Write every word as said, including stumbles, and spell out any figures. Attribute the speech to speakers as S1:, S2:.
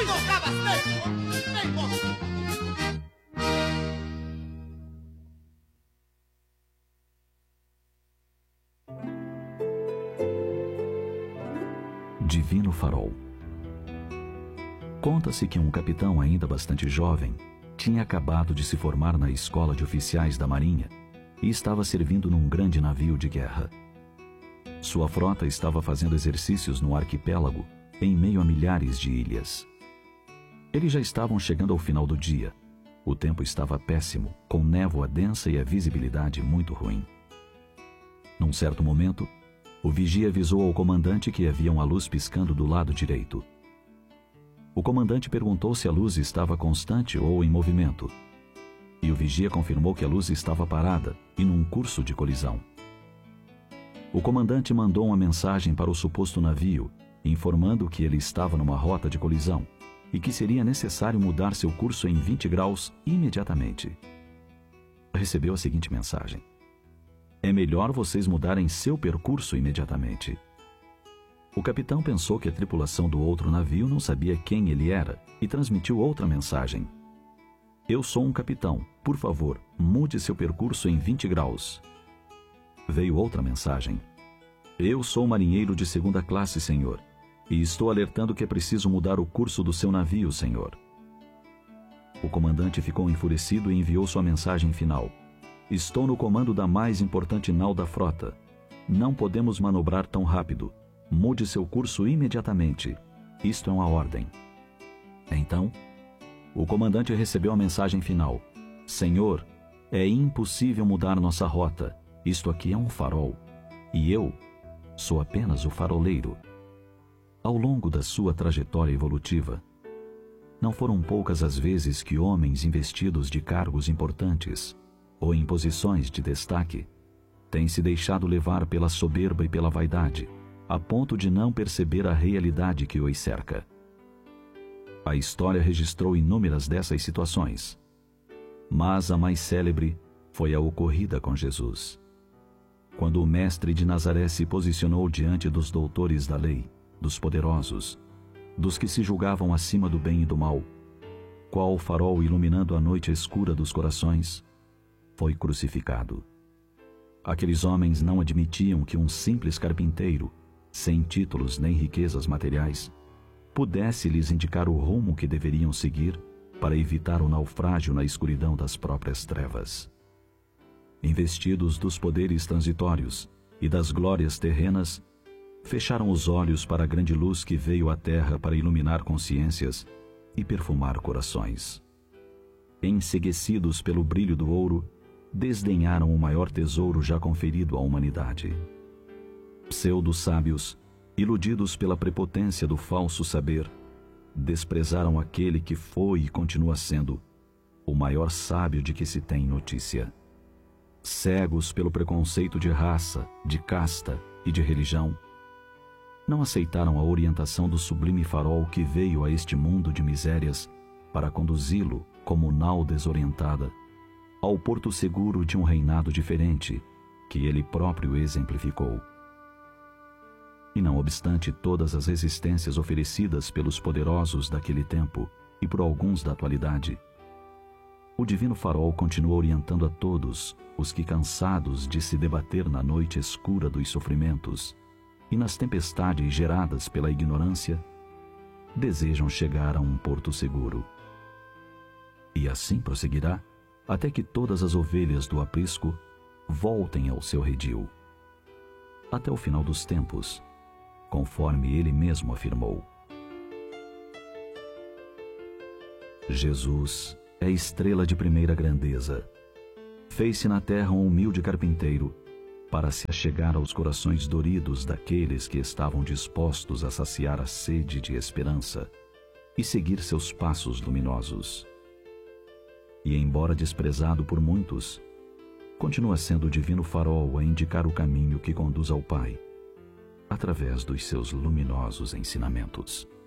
S1: toca bastante. Vem, moço.
S2: Divino Farol. Conta-se que um capitão ainda bastante jovem tinha acabado de se formar na escola de oficiais da Marinha e estava servindo num grande navio de guerra. Sua frota estava fazendo exercícios no arquipélago, em meio a milhares de ilhas. Eles já estavam chegando ao final do dia. O tempo estava péssimo, com névoa densa e a visibilidade muito ruim. Num certo momento, o vigia avisou ao comandante que havia uma luz piscando do lado direito. O comandante perguntou se a luz estava constante ou em movimento, e o vigia confirmou que a luz estava parada e num curso de colisão. O comandante mandou uma mensagem para o suposto navio, informando que ele estava numa rota de colisão e que seria necessário mudar seu curso em vinte graus imediatamente. Recebeu a seguinte mensagem: é melhor vocês mudarem seu percurso imediatamente. O capitão pensou que a tripulação do outro navio não sabia quem ele era e transmitiu outra mensagem: eu sou um capitão, por favor, mude seu percurso em vinte graus. Veio outra mensagem: eu sou marinheiro de segunda classe, senhor, e estou alertando que é preciso mudar o curso do seu navio, senhor. O comandante ficou enfurecido e enviou sua mensagem final: estou no comando da mais importante nau da frota. Não podemos manobrar tão rápido. Mude seu curso imediatamente. Isto é uma ordem. Então, o comandante recebeu a mensagem final: senhor, é impossível mudar nossa rota. Isto aqui é um farol. E eu sou apenas o faroleiro. Ao longo da sua trajetória evolutiva, não foram poucas as vezes que homens investidos de cargos importantes ou em posições de destaque têm se deixado levar pela soberba e pela vaidade, a ponto de não perceber a realidade que os cerca. A história registrou inúmeras dessas situações, mas a mais célebre foi a ocorrida com Jesus. Quando o mestre de Nazaré se posicionou diante dos doutores da lei, dos poderosos, dos que se julgavam acima do bem e do mal, qual farol iluminando a noite escura dos corações, foi crucificado. Aqueles homens não admitiam que um simples carpinteiro, sem títulos nem riquezas materiais, pudesse lhes indicar o rumo que deveriam seguir para evitar o naufrágio na escuridão das próprias trevas. Investidos dos poderes transitórios e das glórias terrenas, fecharam os olhos para a grande luz que veio à terra para iluminar consciências e perfumar corações. Enceguecidos pelo brilho do ouro, desdenharam o maior tesouro já conferido à humanidade. Pseudo-sábios, iludidos pela prepotência do falso saber, desprezaram aquele que foi e continua sendo o maior sábio de que se tem notícia. Cegos pelo preconceito de raça, de casta e de religião, não aceitaram a orientação do sublime farol que veio a este mundo de misérias para conduzi-lo, como nau desorientada, ao porto seguro de um reinado diferente que ele próprio exemplificou. E não obstante todas as resistências oferecidas pelos poderosos daquele tempo e por alguns da atualidade, o divino farol continua orientando a todos os que, cansados de se debater na noite escura dos sofrimentos e nas tempestades geradas pela ignorância, desejam chegar a um porto seguro. E assim prosseguirá até que todas as ovelhas do aprisco voltem ao seu redil, até o final dos tempos, conforme ele mesmo afirmou. Jesus é estrela de primeira grandeza. Fez-se na terra um humilde carpinteiro para se achegar aos corações doridos daqueles que estavam dispostos a saciar a sede de esperança e seguir seus passos luminosos. E embora desprezado por muitos, continua sendo o divino farol a indicar o caminho que conduz ao Pai, através dos seus luminosos ensinamentos.